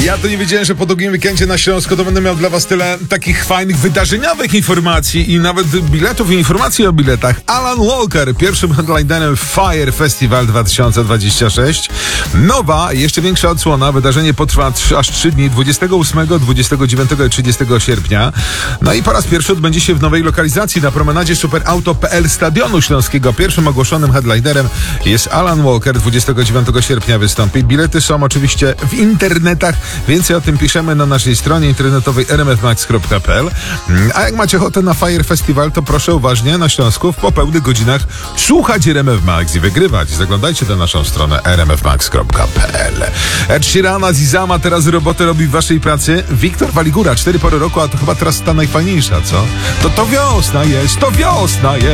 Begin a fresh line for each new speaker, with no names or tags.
Ja to nie wiedziałem, że po długim weekendzie na Śląsku to będę miał dla was tyle takich fajnych, wydarzeniowych informacji i nawet biletów i informacji o biletach. Alan Walker, pierwszym headlinerem Fire Festival 2026. Nowa, jeszcze większa odsłona. Wydarzenie potrwa aż 3 dni, 28, 29 i 30 sierpnia. No i po raz pierwszy odbędzie się w nowej lokalizacji na promenadzie superauto.pl Stadionu Śląskiego. Pierwszym ogłoszonym headlinerem jest Alan Walker. 29 sierpnia wystąpi. Bilety są oczywiście w internetach. Więcej o tym piszemy na naszej stronie internetowej rmfmax.pl. A jak macie ochotę na Fire Festival, to proszę uważnie na Śląsku w popełnych godzinach słuchać RMF Max i wygrywać. Zaglądajcie na naszą stronę rmfmax.pl. Ed Sheerana, Zizama teraz robotę robi w waszej pracy. Wiktor Waligura, 4 pory roku, a to chyba teraz ta najfajniejsza, co? To wiosna jest, to wiosna jest.